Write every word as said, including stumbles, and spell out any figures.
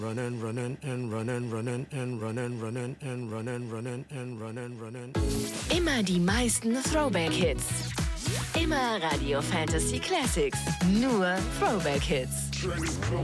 Running, running and running, running and running, running and running, running and running, running. Immer die meisten Throwback-Hits. Immer Radio Fantasy Classics. Nur Throwback-Hits.